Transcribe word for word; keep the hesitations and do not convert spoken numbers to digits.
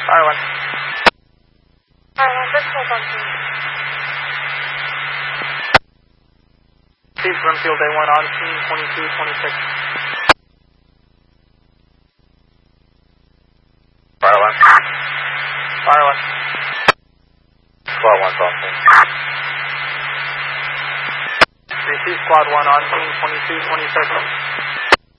Fire one. Fire one, this is on team. Steve Brimfield, A one on team, twenty-two twenty-six. Fire one. Fire one. Squad one's on team. Receive squad one on team, twenty-two twenty-six.